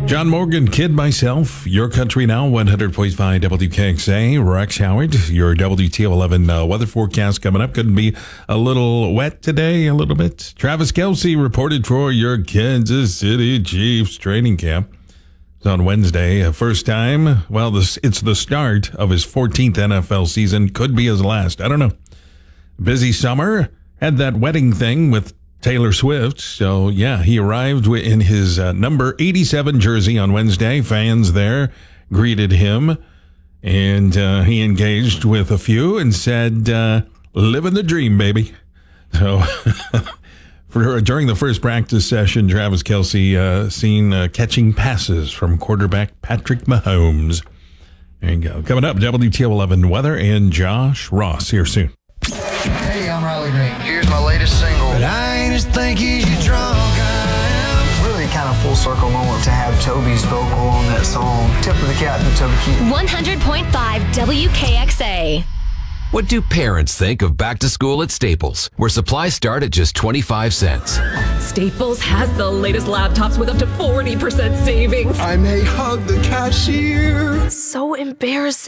John Morgan, Kid Myself, Your Country Now, 100.5 WKXA. Rex Howard, your WTO11 weather forecast coming up. Could be a little wet today, a little bit. Travis Kelce reported for your Kansas City Chiefs training camp. It's on Wednesday, first time. Well, it's the start of his 14th NFL season. Could be his last. I don't know. Busy summer. Had that wedding thing with Taylor Swift. So, yeah, he arrived in his number 87 jersey on Wednesday. Fans there greeted him, and he engaged with a few and said, living the dream, baby. So, during the first practice session, Travis Kelce seen catching passes from quarterback Patrick Mahomes. There you go. Coming up, WTO11 weather and Josh Ross here soon. Hey, I'm Riley Green. Here's my latest single. But I ain't as thinky as you drunk I am. Really kind of full circle moment to have Toby's vocal on that song. Tip of the cap to Toby Keith. 100.5 WKXA. What do parents think of back to school at Staples, where supplies start at just 25 cents? Staples has the latest laptops with up to 40% savings. I may hug the cashier. So embarrassing.